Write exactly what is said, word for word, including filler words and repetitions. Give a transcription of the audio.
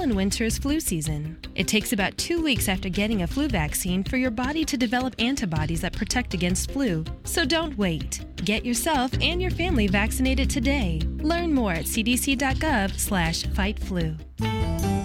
in winter's flu season. It takes about two weeks after getting a flu vaccine for your body to develop antibodies that protect against flu. So don't wait. Get yourself and your family vaccinated today. Learn more at c d c dot gov slash fight flu.